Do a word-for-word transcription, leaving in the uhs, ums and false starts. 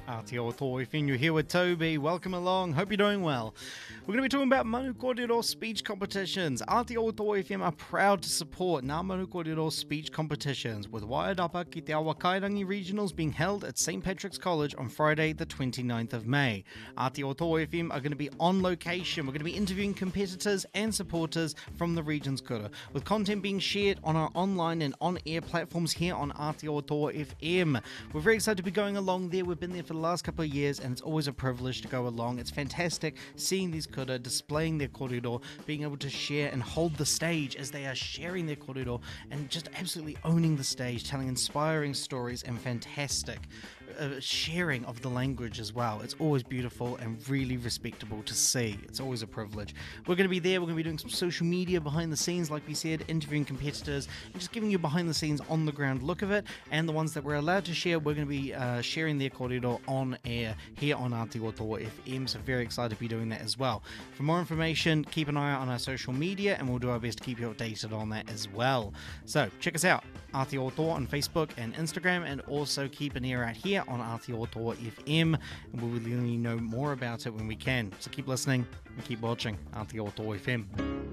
Aotearoa F M, you're here with Toby. Welcome along. Hope you're doing well. We're going to be talking about Manu Kōrero speech competitions. Aotearoa F M are proud to support Ngā Manu Kōrero speech competitions, with Wairarapa ki te Awa Kairangi Regionals being held at Saint Patrick's College on Friday the twenty-ninth of May. Aotearoa F M are going to be on location. We're going to be interviewing competitors and supporters from the region's kura, with content being shared on our online and on-air platforms here on Aotearoa F M. We're very excited to be going along there. We've been there for the last couple of years, and it's always a privilege to go along. It's fantastic seeing these kura displaying their kōrero, being able to share and hold the stage as they are sharing their kōrero and just absolutely owning the stage, telling inspiring stories and fantastic uh, sharing of the language as well. It's always beautiful and really respectable to see. It's always a privilege. We're going to be there. We're going to be doing some social media behind the scenes, like we said, interviewing competitors and just giving you behind the scenes, on the ground look of it. And the ones that we're allowed to share, we're going to be uh, sharing their kōrero on air here on Aotearoa F M. So very excited to be doing that as well. For more information, keep an eye out on our social media, and we'll do our best to keep you updated on that as well. So check us out, Aotearoa on Facebook and Instagram, and also keep an ear out here on Aotearoa F M, and we'll really know more about it when we can. So keep listening and keep watching Aotearoa F M.